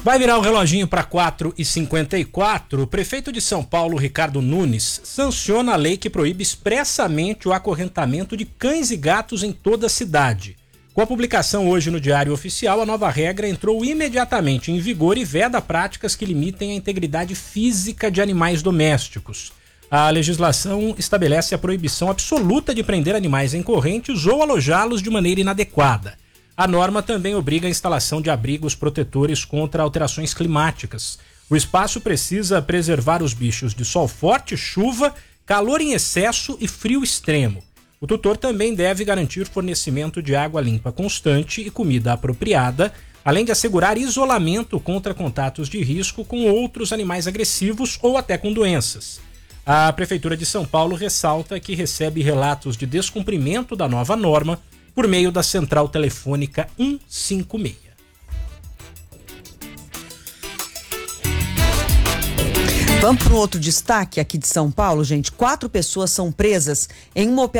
Vai virar o reloginho para 4h54. O prefeito de São Paulo, Ricardo Nunes, sanciona a lei que proíbe expressamente o acorrentamento de cães e gatos em toda a cidade. Com a publicação hoje no Diário Oficial, a nova regra entrou imediatamente em vigor e veda práticas que limitem a integridade física de animais domésticos. A legislação estabelece a proibição absoluta de prender animais em correntes ou alojá-los de maneira inadequada. A norma também obriga a instalação de abrigos protetores contra alterações climáticas. O espaço precisa preservar os bichos de sol forte, chuva, calor em excesso e frio extremo. O tutor também deve garantir fornecimento de água limpa constante e comida apropriada, além de assegurar isolamento contra contatos de risco com outros animais agressivos ou até com doenças. A Prefeitura de São Paulo ressalta que recebe relatos de descumprimento da nova norma por meio da central telefônica 156. Vamos para um outro destaque aqui de São Paulo, gente. 4 pessoas são presas em uma operação